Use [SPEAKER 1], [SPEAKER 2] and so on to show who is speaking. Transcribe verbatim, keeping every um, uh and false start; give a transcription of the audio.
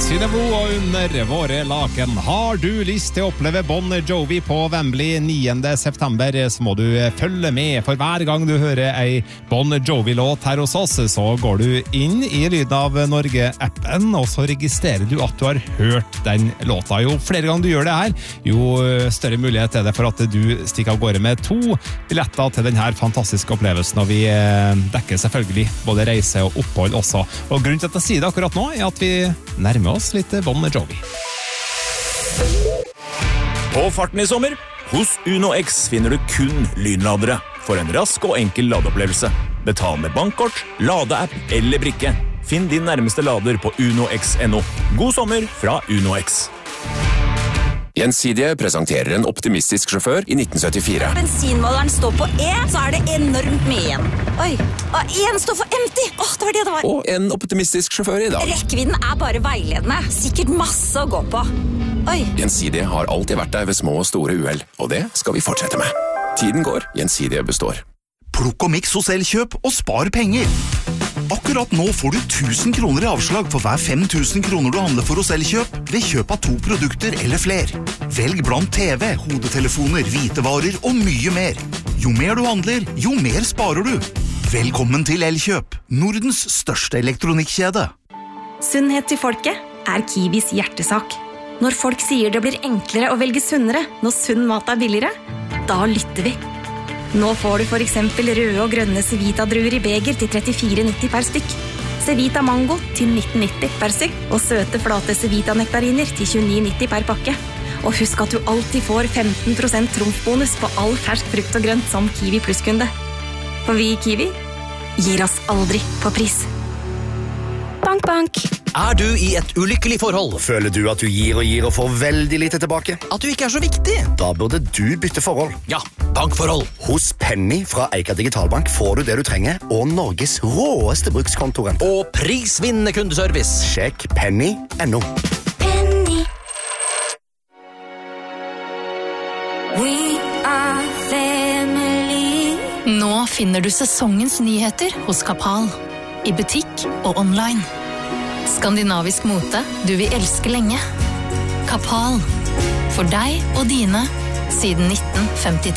[SPEAKER 1] Synnevo og under våre laken. Har du lyst til å oppleve Bon Jovi på Wembley niende september, så må du følge med, for hver gang du hører ei Bon Jovi-låt her hos oss, så går du inn i Lyden av Norge-appen, og så registrerer du at du har hørt den låta. Jo flere ganger du gjør det her, jo større mulighet er det for at du stikker av gårde med to billetter til denne fantastiske opplevelsen, og vi dekker selvfølgelig både reise og opphold også. Og grunnen til at jeg sier det akkurat nå, er at vi nærmer oss litt Bon Jovi.
[SPEAKER 2] På farten i sommer, hos Uno X finner du kun lynladere for en rask og enkel ladeopplevelse. Betal med bankkort, ladeapp eller brikke. Finn din nærmeste lader på uno x punktum no. God sommer fra Uno X.
[SPEAKER 3] Gjensidige presenterer en optimistisk sjåfør i nitten syttifire.
[SPEAKER 4] Bensinmåleren står på E, så er det enormt mye igjen. Oi, og en står for empty. Åh, det var det det var.
[SPEAKER 3] Og en optimistisk sjåfør i dag.
[SPEAKER 4] Rekkevidden er bare veiledende. Sikkert masse å gå på. Oi.
[SPEAKER 3] Gjensidige har alltid vært der ved små og store uheld, og det skal vi fortsette med. Tiden går, Gjensidige består.
[SPEAKER 5] Plukk og miks hos Elkjøp og spar penger. Akkurat nå får du tusen kroner i avslag for hver fem tusen kroner du handler for hos Elkjøp ved kjøp av to produkter eller fler. Velg blant T V, hodetelefoner, hvitevarer og mye mer. Jo mer du handler, jo mer sparer du. Velkommen til Elkjøp, Nordens største elektronikkjede.
[SPEAKER 6] Sunnhet til folket er Kiwis hjertesak. Når folk sier det blir enklere å velge sunnere når sunn mat er billigere, da lytter vi. Nå får du for eksempel røde og grønne Cevita-druer i beger til trettifire nitti per stykk. Cevita Mango til nitten nitti per stykk, og søte flate Cevita-nektariner til tjueni nitti per pakke. Og husk at du alltid får femten prosent trumfbonus på all fersk frukt og grønt som Kiwi Plus-kunde. For vi i Kiwi gir oss aldri på pris. Bank, bank.
[SPEAKER 7] Er du i et ulykkelig forhold?
[SPEAKER 5] Føler du at du gir og gir og får veldig lite tilbake?
[SPEAKER 7] At du ikke er så viktig?
[SPEAKER 5] Da burde du bytte forhold.
[SPEAKER 7] Ja, bankforhold.
[SPEAKER 5] Hos Penny fra Eika Digitalbank får du det du trenger, og Norges råeste brukskontoren.
[SPEAKER 7] Og prisvinnende kundeservice.
[SPEAKER 5] Sjekk penny punktum no.
[SPEAKER 4] Penny. We are family.
[SPEAKER 8] Nå finner du sesongens nyheter hos Kapal. I butikk og online. Skandinavisk mote du vil elske lenge. Kapal. For deg og dine siden nitten femtitre.